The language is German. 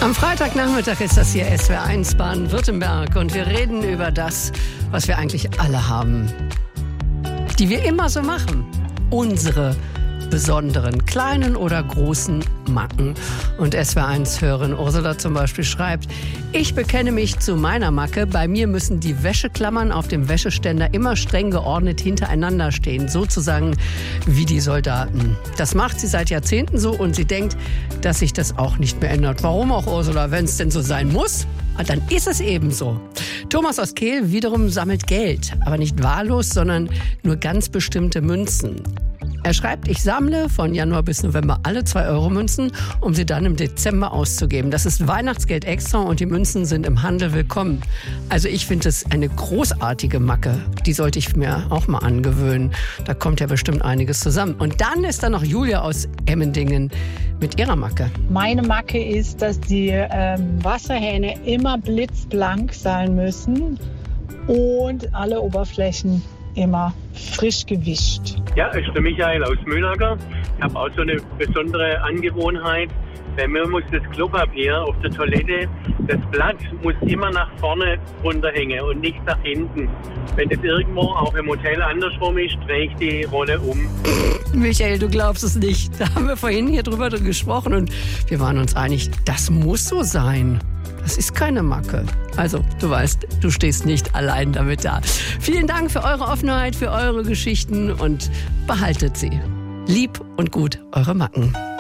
Am Freitagnachmittag ist das hier SWR1 Baden-Württemberg und wir reden über das, was wir eigentlich alle haben. Die wir immer so machen. Unsere besonderen, kleinen oder großen Macken. Und SWR1-Hörerin Ursula zum Beispiel schreibt: Ich bekenne mich zu meiner Macke. Bei mir müssen die Wäscheklammern auf dem Wäscheständer immer streng geordnet hintereinander stehen. Sozusagen wie die Soldaten. Das macht sie seit Jahrzehnten so und sie denkt, dass sich das auch nicht mehr ändert. Warum auch, Ursula? Wenn es denn so sein muss, dann ist es eben so. Thomas aus Kehl wiederum sammelt Geld. Aber nicht wahllos, sondern nur ganz bestimmte Münzen. Er schreibt, ich sammle von Januar bis November alle 2-Euro-Münzen, um sie dann im Dezember auszugeben. Das ist Weihnachtsgeld extra und die Münzen sind im Handel willkommen. Also ich finde es eine großartige Macke. Die sollte ich mir auch mal angewöhnen. Da kommt ja bestimmt einiges zusammen. Und dann ist da noch Julia aus Emmendingen mit ihrer Macke. Meine Macke ist, dass die Wasserhähne immer blitzblank sein müssen und alle Oberflächen immer frisch gewischt. Ja, ich bin Michael aus Mühlacker. Ich habe auch so eine besondere Angewohnheit. Bei mir muss das Klopapier auf der Toilette, das Blatt muss immer nach vorne runterhängen und nicht nach hinten. Wenn das irgendwo auch im Hotel andersrum ist, drehe ich die Rolle um. Michael, du glaubst es nicht. Da haben wir vorhin hier drüber gesprochen und wir waren uns einig, das muss so sein. Das ist keine Macke. Also, du weißt, du stehst nicht allein damit da. Vielen Dank für eure Offenheit, für eure Geschichten und behaltet sie. Lieb und gut, eure Macken.